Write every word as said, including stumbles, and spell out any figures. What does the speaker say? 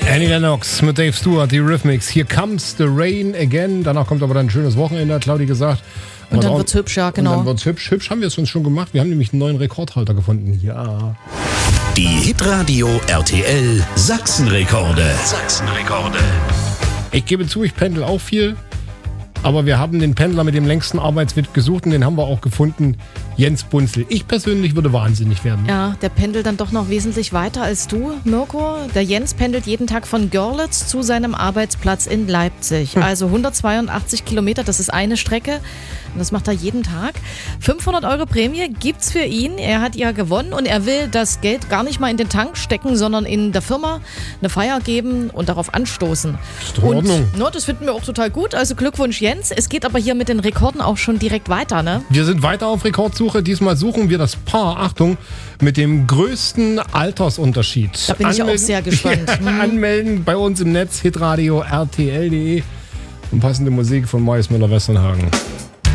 Annie Lennox mit Dave Stewart, die Rhythmics. Here comes the rain again. Danach kommt aber dann ein schönes Wochenende, hat Claudi gesagt. Und dann wird's hübsch, ja, genau. Und dann wird's hübsch. Hübsch haben wir es uns schon gemacht. Wir haben nämlich einen neuen Rekordhalter gefunden. Ja. Die Hitradio R T L Sachsenrekorde. Sachsenrekorde. Ich gebe zu, ich pendel auch viel. Aber wir haben den Pendler mit dem längsten Arbeitsweg gesucht und den haben wir auch gefunden. Jens Bunzel. Ich persönlich würde wahnsinnig werden. Ja, der pendelt dann doch noch wesentlich weiter als du, Mirko. Der Jens pendelt jeden Tag von Görlitz zu seinem Arbeitsplatz in Leipzig. Hm. Also hundertzweiundachtzig Kilometer, das ist eine Strecke. Und das macht er jeden Tag. fünfhundert Euro Prämie gibt's für ihn. Er hat ja gewonnen und er will das Geld gar nicht mal in den Tank stecken, sondern in der Firma eine Feier geben und darauf anstoßen. Ist in Ordnung. Und no, das finden wir auch total gut. Also Glückwunsch, Jens. Es geht aber hier mit den Rekorden auch schon direkt weiter, ne? Wir sind weiter auf Rekordsuche. Diesmal suchen wir das Paar, Achtung, mit dem größten Altersunterschied. Da bin ich Anmelden, auch sehr gespannt. Ja, hm. Anmelden bei uns im Netz, hitradio R T L punkt de und passende Musik von Marius Müller-Westernhagen.